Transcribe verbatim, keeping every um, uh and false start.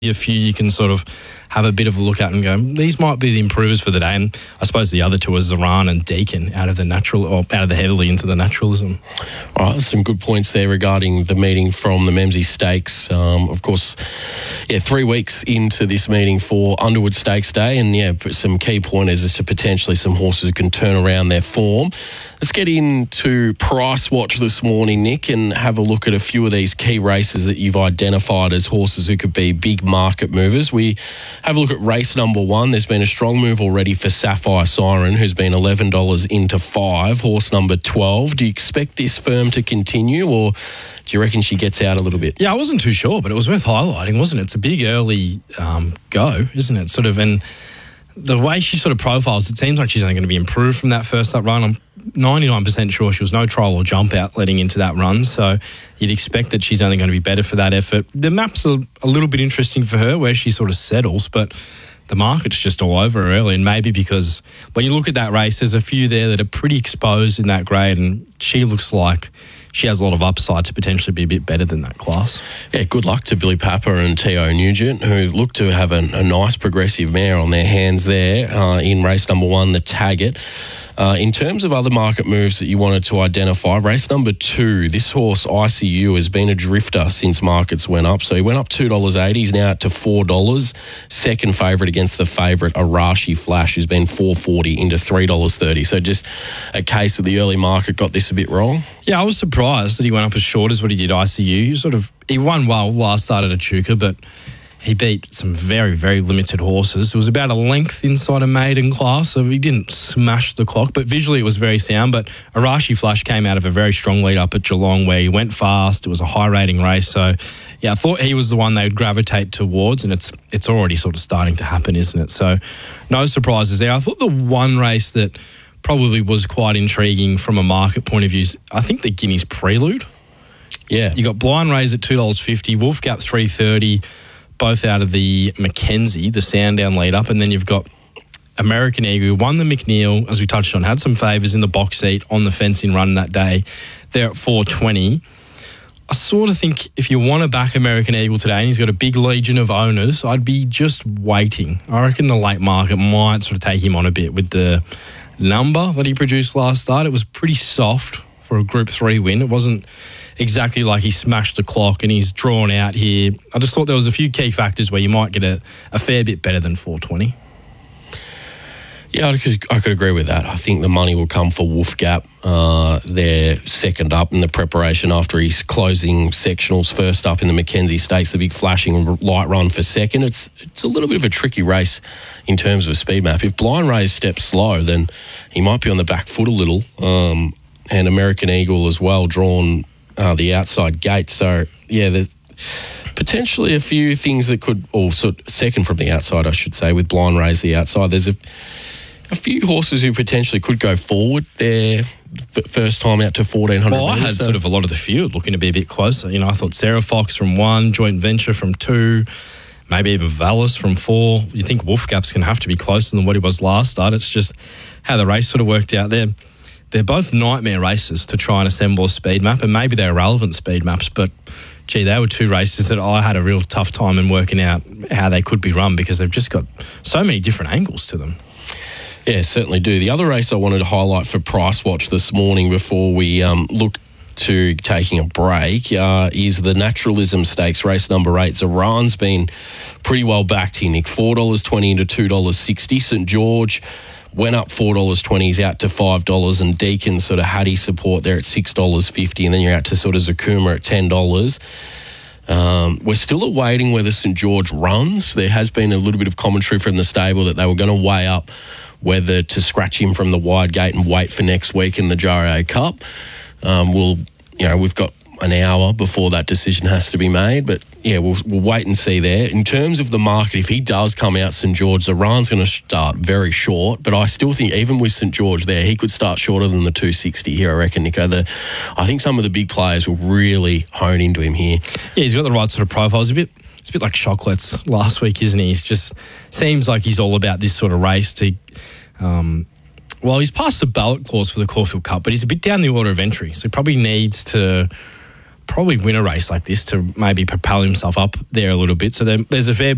a few you can sort of have a bit of a look at and go, these might be the improvers for the day. And I suppose the other two are Zoran and Deakin out of the natural, or out of the heavily into the naturalism. All right, some good points there regarding the meeting from the Memsie Stakes. Um, of course, yeah, three weeks into this meeting for Underwood Stakes Day, and yeah, some key pointers as to potentially some horses who can turn around their form. Let's get into Price Watch this morning, Nick, and have a look at a few of these key races that you've identified as horses who could be big market movers. We have a look at race number one. There's been a strong move already for Sapphire Siren, who's been eleven dollars into five. Horse number twelve. Do you expect this firm to continue, or do you reckon she gets out a little bit? Yeah, I wasn't too sure, but it was worth highlighting, wasn't it? It's a big early um, go, isn't it? Sort of, and the way she sort of profiles, it seems like she's only going to be improved from that first up run. I'm ninety-nine percent sure she was no trial or jump out letting into that run, so you'd expect that she's only going to be better for that effort. The map's a, a little bit interesting for her, where she sort of settles, but the market's just all over her early, and maybe because when you look at that race, there's a few there that are pretty exposed in that grade, and she looks like she has a lot of upside to potentially be a bit better than that class. Yeah, good luck to Billy Papa and Theo Nugent, who look to have a, a nice progressive mare on their hands there uh, in race number one, the Taggart. Uh, in terms of other market moves that you wanted to identify, race number two, this horse I C U has been a drifter since markets went up. So he went up two dollars eighty, he's now out to four dollars. Second favourite against the favourite, Arashi Flash, who's been four dollars forty into three dollars thirty. So just a case of the early market got this a bit wrong. Yeah, I was surprised that he went up as short as what he did I C U. He sort of, he won well last start at Echuca, but he beat some very, very limited horses. It was about a length inside a maiden class, so he didn't smash the clock, but visually it was very sound. But Arashi Flash came out of a very strong lead up at Geelong, where he went fast. It was a high rating race. So, yeah, I thought he was the one they would gravitate towards, and it's it's already sort of starting to happen, isn't it? So, no surprises there. I thought the one race that probably was quite intriguing from a market point of view is, I think, the Guineas Prelude. Yeah. You got Blind Rays at two dollars fifty, Wolf Gap three dollars thirty, both out of the Mackenzie, the Sandown lead-up, and then you've got American Eagle, who won the McNeil, as we touched on, had some favours in the box seat on the fencing run that day. They're at four twenty. I sort of think if you want to back American Eagle today, and he's got a big legion of owners, I'd be just waiting. I reckon the late market might sort of take him on a bit with the number that he produced last start. It was pretty soft for a Group three win. It wasn't exactly like he smashed the clock and he's drawn out here. I just thought there was a few key factors where you might get a, a fair bit better than four twenty. Yeah, I could, I could agree with that. I think the money will come for Wolf Gap. Uh, they're second up in the preparation after he's closing sectionals first up in the Mackenzie Stakes, the big flashing light run for second. It's it's a little bit of a tricky race in terms of a speed map. If Blind Rays steps slow, then he might be on the back foot a little. Um, and American Eagle as well, drawn uh, the outside gate. So, yeah, there's potentially a few things that could, or sort of second from the outside, I should say, with Blind Rays the outside. There's a A few horses who potentially could go forward their first time out to fourteen hundred. Well, I had so. sort of a lot of the field looking to be a bit closer. You know, I thought Sarah Fox from one, Joint Venture from two, maybe even Vallis from four. You think Wolf Gap's going to have to be closer than what he was last start. It's just how the race sort of worked out there. They're both nightmare races to try and assemble a speed map, and maybe they're relevant speed maps, but gee, they were two races that I had a real tough time in working out how they could be run, because they've just got so many different angles to them. Yeah, certainly do. The other race I wanted to highlight for Price Watch this morning before we um, look to taking a break uh, is the Naturalism Stakes, race number eight. Zoran's been pretty well backed here, Nick. four dollars twenty into two dollars sixty. St George went up four dollars twenty, he's out to five dollars, and Deakin sort of had his support there at six dollars fifty, and then you're out to sort of Zakuma at ten dollars. Um, we're still awaiting whether St George runs. There has been a little bit of commentary from the stable that they were going to weigh up whether to scratch him from the wide gate and wait for next week in the J R A Cup. Um, we'll, you know, we've got an hour before that decision has to be made, but yeah, we'll, we'll wait and see there. In terms of the market, if he does come out St George, Zoran's going to start very short, but I still think even with St George there, he could start shorter than the two sixty here, I reckon, Nico. The, I think some of the big players will really hone into him here. Yeah, he's got the right sort of profile. He's a bit It's a bit like Chocolates last week, isn't he? He just seems like he's all about this sort of race to... Um, well, he's past the ballot clause for the Caulfield Cup, but he's a bit down the order of entry, so he probably needs to probably win a race like this to maybe propel himself up there a little bit. So there, there's a fair bit